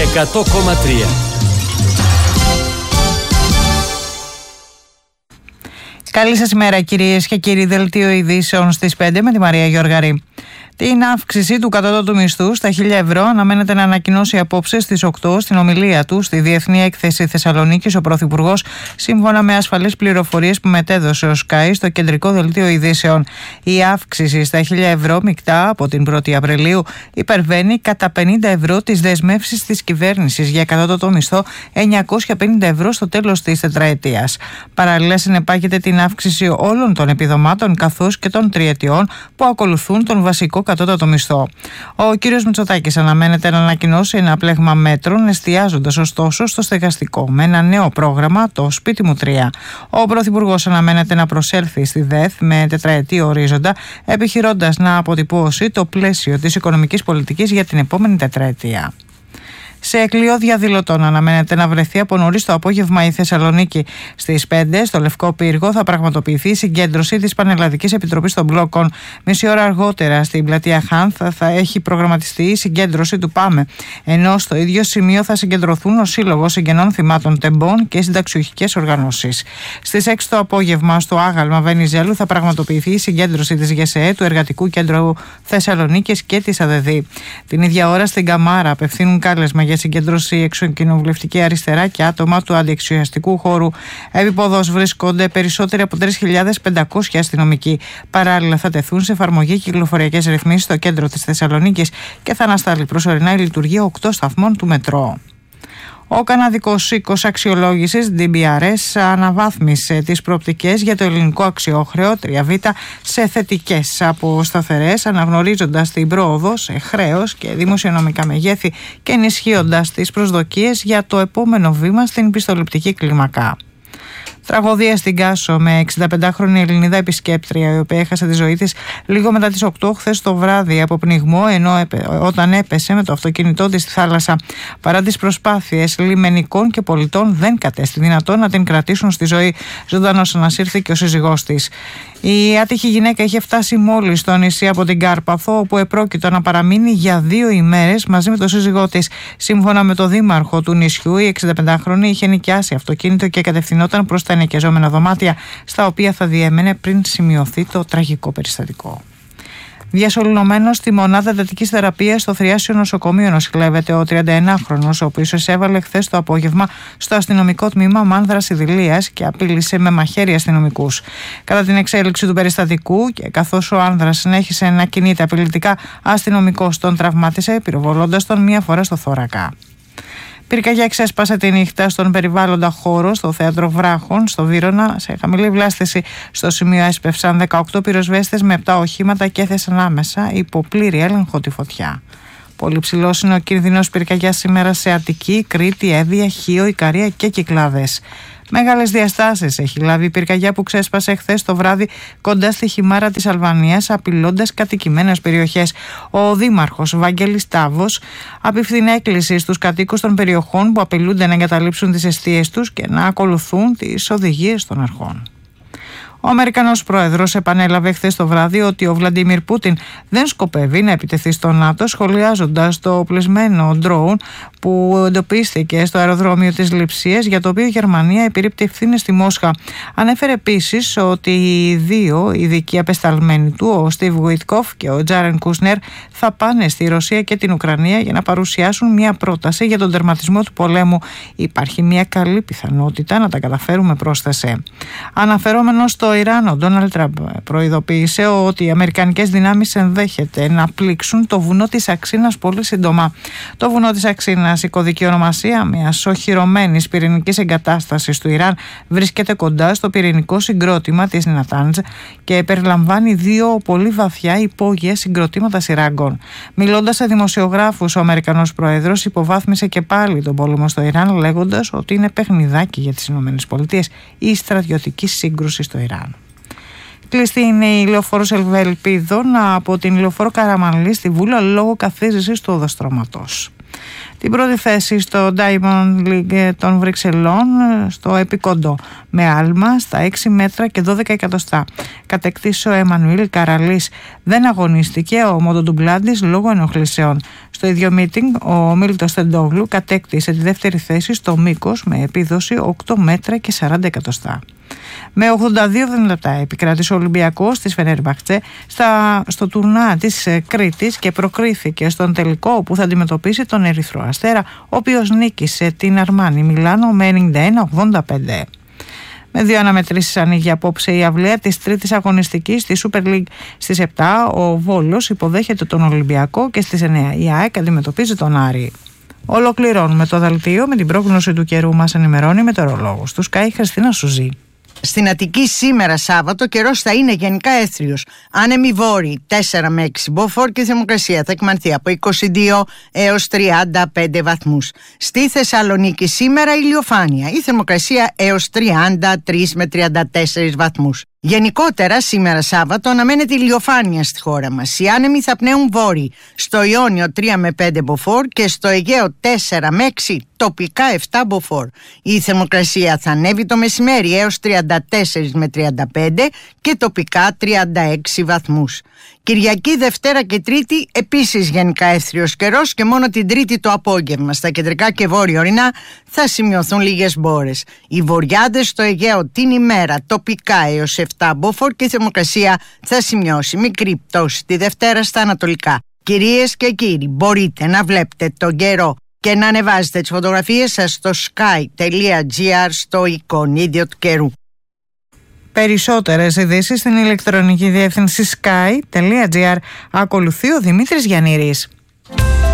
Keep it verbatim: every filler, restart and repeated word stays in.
εκατό κόμμα τρία. Καλή σας ημέρα κυρίες και κύριοι, δελτίο ειδήσεων στις πέντε με τη Μαρία Γιώργαρη. Την αύξηση του κατώτατου μισθού στα χίλια ευρώ αναμένεται να ανακοινώσει απόψε στις οκτώ στην ομιλία του στη Διεθνή Έκθεση Θεσσαλονίκης ο Πρωθυπουργός, σύμφωνα με ασφαλείς πληροφορίες που μετέδωσε ο Sky στο κεντρικό δελτίο ειδήσεων. Η αύξηση στα χίλια ευρώ μεικτά από την πρώτη Απριλίου υπερβαίνει κατά πενήντα ευρώ τις δεσμεύσεις της κυβέρνησης για κατώτατο μισθό εννιακόσια πενήντα ευρώ στο τέλος της τετραετίας. Παραλληλά συνεπάγεται την αύξηση όλων των επιδομάτων καθώς και των τριετιών που ακολουθούν τον βασικό κατώτατο μισθό. Ο κ. Μητσοτάκης αναμένεται να ανακοινώσει ένα πλέγμα μέτρων, εστιάζοντας ωστόσο στο στεγαστικό, με ένα νέο πρόγραμμα, το Σπίτι μου τρία. Ο Πρωθυπουργός αναμένεται να προσέλθει στη ΔΕΘ με τετραετή ορίζοντα, επιχειρώντας να αποτυπώσει το πλαίσιο της οικονομικής πολιτικής για την επόμενη τετραετία. Σε κλειό διαδηλωτών αναμένεται να βρεθεί από νωρίς το απόγευμα η Θεσσαλονίκη. Στις πέντε, στο Λευκό Πύργο, θα πραγματοποιηθεί η συγκέντρωση της Πανελλαδικής Επιτροπής των Μπλόκων. Μισή ώρα αργότερα, στην πλατεία Χάνθ, θα έχει προγραμματιστεί η συγκέντρωση του ΠΑΜΕ. Ενώ στο ίδιο σημείο θα συγκεντρωθούν ο Σύλλογος Συγγενών Θυμάτων Τεμπών και οι συνταξιουχικές οργανώσεις. Στις έξι το απόγευμα, στο Άγαλμα Βενιζέλου, θα πραγματοποιηθεί η συγκέντρωση της ΓΕΣΕΕ, του Εργατικού Κέντρου Θεσσαλονίκης και της ΑΔΕΔΗ. Την ίδια ώρα, στην Καμάρα, απευθύνουν κάλεσμα για συγκέντρωση εξοκοινοβουλευτική αριστερά και άτομα του αντιεξουσιαστικού χώρου. Επίποδος βρίσκονται περισσότεροι από τρεις χιλιάδες πεντακόσιοι αστυνομικοί. Παράλληλα, θα τεθούν σε εφαρμογή κυκλοφοριακές ρυθμίσεις στο κέντρο της Θεσσαλονίκης και θα ανασταλεί προσωρινά η λειτουργία οκτώ σταθμών του μετρό. Ο Καναδικός Οίκος Αξιολόγησης ντι μπι αρ ες αναβάθμισε τις προοπτικές για το ελληνικό αξιόχρεο τρία β σε θετικές από σταθερές, αναγνωρίζοντας την πρόοδο σε χρέος και δημοσιονομικά μεγέθη και ενισχύοντας τις προσδοκίες για το επόμενο βήμα στην πιστοληπτική κλίμακα. Τραγωδία στην Κάσο με εξηνταπεντάχρονη Ελληνίδα επισκέπτρια, η οποία έχασε τη ζωή της λίγο μετά τις οκτώ χθες το βράδυ από πνιγμό, ενώ όταν έπεσε με το αυτοκίνητό της στη θάλασσα. Παρά τις προσπάθειες λιμενικών και πολιτών, δεν κατέστη δυνατόν να την κρατήσουν στη ζωή. Ζωντανός ανασύρθηκε και ο σύζυγός της. Η άτυχη γυναίκα είχε φτάσει μόλις στο νησί από την Κάρπαθο, όπου επρόκειτο να παραμείνει για δύο ημέρες μαζί με τον σύζυγό της. Σύμφωνα με το δήμαρχο του νησιού, η εξηνταπεντάχρονη είχε νοικιάσει αυτοκίνητο και κατευθυνόταν προς τα ενοικιαζόμενα δωμάτια, στα οποία θα διέμενε πριν σημειωθεί το τραγικό περιστατικό. Διασωληνωμένος στη μονάδα εντατικής θεραπείας στο Θριάσιο Νοσοκομείο νοσηλεύεται ο τριανταενάχρονος, ο οποίος εισέβαλε χθες το απόγευμα στο αστυνομικό τμήμα Μάνδρας Ιδηλίας και απείλησε με μαχαίρι αστυνομικούς. Κατά την εξέλιξη του περιστατικού και καθώς ο άνδρας συνέχισε να κινείται απειλητικά, αστυνομικός τον τραυμάτισε, πυροβολώντας τον μία φορά στο θώρακα. Πυρκαγιά ξέσπασε τη νύχτα στον περιβάλλοντα χώρο στο θέατρο Βράχων, στο Βύρωνα, σε χαμηλή βλάστηση. Στο σημείο έσπευσαν δεκαοκτώ πυροσβέστες με επτά οχήματα και έθεσαν άμεσα υπό πλήρη έλεγχο τη φωτιά. Πολύ ψηλός είναι ο κίνδυνος πυρκαγιάς σήμερα σε Αττική, Κρήτη, Εύβοια, Χίο, Ικαρία και Κυκλάδες. Μεγάλες διαστάσεις έχει λάβει η πυρκαγιά που ξέσπασε χθες το βράδυ κοντά στη Χιμάρα της Αλβανίας, απειλώντας κατοικημένες περιοχές. Ο δήμαρχος Βαγγέλης Τάβος απευθύνει έκκληση στους κατοίκους των περιοχών που απειλούνται να εγκαταλείψουν τις εστίες τους και να ακολουθούν τις οδηγίες των αρχών. Ο Αμερικανός πρόεδρος επανέλαβε χθες το βράδυ ότι ο Βλαντίμιρ Πούτιν δεν σκοπεύει να επιτεθεί στο ΝΑΤΟ, σχολιάζοντας το οπλισμένο ντρόουν που εντοπίστηκε στο αεροδρόμιο της Λειψίας, για το οποίο η Γερμανία επιρρύπτει ευθύνες στη Μόσχα. Ανέφερε επίσης ότι οι δύο ειδικοί απεσταλμένοι του, ο Στίβ Γουιτκόφ και ο Τζάρεν Κούσνερ, θα πάνε στη Ρωσία και την Ουκρανία για να παρουσιάσουν μια πρόταση για τον τερματισμό του πολέμου. Υπάρχει μια καλή πιθανότητα να τα καταφέρουμε, πρόσθεσε. Αναφερόμενος στο Ιράν, ο Ντόναλντ Τραμπ προειδοποίησε ότι οι αμερικανικές δυνάμεις ενδέχεται να πλήξουν το βουνό της Αξίνας πολύ σύντομα. Το βουνό της Αξίνας, η κωδική ονομασία μιας οχυρωμένης πυρηνικής εγκατάστασης του Ιράν, βρίσκεται κοντά στο πυρηνικό συγκρότημα της Νατάντζ και περιλαμβάνει δύο πολύ βαθιά υπόγεια συγκροτήματα σειράγκων. Μιλώντας σε δημοσιογράφους, ο Αμερικανός πρόεδρος υποβάθμισε και πάλι τον πόλεμο στο Ιράν, λέγοντας ότι είναι παιχνιδάκι για τις ΗΠΑ η στρατιωτική σύγκρουση στο Ιράν. Κλειστή είναι η λεωφόρος Ελβελπίδων από την λεωφόρο Καραμανλή στη Βούλα λόγω καθίζησης του οδοστρώματος. την πρώτη θέση στο Diamond League των Βρυξελών στο επικοντό με άλμα στα έξι μέτρα και δώδεκα εκατοστά. Κατ' εκτίμηση ο Εμμανουήλ Καραλής δεν αγωνίστηκε ο Μοντοντουμπλάντης λόγω ενοχλήσεων. Στο ίδιο meeting ο Μίλτος Τεντόγλου κατέκτησε τη δεύτερη θέση στο μήκος με επίδοση οκτώ μέτρα και σαράντα εκατοστά. Με ογδόντα δύο εβδομήντα επικράτησε ο Ολυμπιακός της Φενέρμπαχτσε στο τουρνά της Κρήτης και προκρίθηκε στον τελικό, όπου θα αντιμετωπίσει τον Ερυθρό Αστέρα, ο οποίος νίκησε την Αρμάνι Μιλάνο με ενενήντα ένα ογδόντα πέντε. Με δύο αναμετρήσεις ανοίγει απόψε η αυλαία της τρίτης αγωνιστικής στη Super League. Στις επτά ο Βόλος υποδέχεται τον Ολυμπιακό και στις εννιά η ΑΕΚ αντιμετωπίζει τον Άρη. Ολοκληρώνουμε το δελτίο με την πρόγνωση του καιρού. Μας ενημερώνει μετεωρολόγος του Sky Χριστίνα Σουζή. Στην Αττική σήμερα Σάββατο καιρός θα είναι γενικά έθριος. Άνεμοι βόρειοι τέσσερα με έξι μποφόρ και η θερμοκρασία θα εκμανθεί από είκοσι δύο έως τριάντα πέντε βαθμούς. Στη Θεσσαλονίκη σήμερα ηλιοφάνεια. Η θερμοκρασία έως τριάντα τρία με τριάντα τέσσερα βαθμούς. Γενικότερα σήμερα Σάββατο αναμένεται ηλιοφάνεια στη χώρα μας. Οι άνεμοι θα πνέουν βόρειοι. Στο Ιόνιο τρία με πέντε μποφόρ και στο Αιγαίο τέσσερα με έξι, τοπικά επτά μποφόρ. Η θερμοκρασία θα ανέβει το μεσημέρι έως τριάντα τέσσερα με τριάντα πέντε και τοπικά τριάντα έξι βαθμούς. Κυριακή, Δευτέρα και Τρίτη επίσης γενικά έθριος καιρός και μόνο την Τρίτη το απόγευμα στα κεντρικά και βόρεια ορεινά θα σημειωθούν λίγες μπόρες. Οι βορειάδες στο Αιγαίο την ημέρα τοπικά έως επτά μποφόρ και η θερμοκρασία θα σημειώσει μικρή πτώση τη Δευτέρα στα ανατολικά. Κυρίες και κύριοι, μπορείτε να βλέπετε τον καιρό και να ανεβάζετε τις φωτογραφίες σας στο sky.gr στο εικονίδιο του καιρού. Περισσότερες ειδήσεις στην ηλεκτρονική διεύθυνση sky.gr. Ακολουθεί ο Δημήτρης Γιαννήρης.